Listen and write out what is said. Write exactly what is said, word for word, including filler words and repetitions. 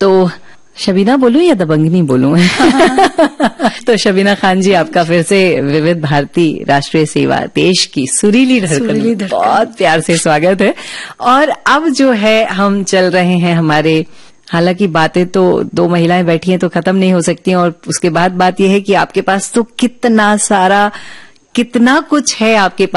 तो शबीना बोलूं या दबंगनी बोलूं? तो शबीना खान जी, आपका फिर से विविध भारती राष्ट्रीय सेवा देश की सुरीली धड़कन, बहुत प्यार से स्वागत है। और अब जो है हम चल रहे हैं हमारे, हालांकि बातें तो दो महिलाएं बैठी हैं तो खत्म नहीं हो सकती, और उसके बाद बात यह है कि आपके पास तो कितना सारा, कितना कुछ है आपके पास।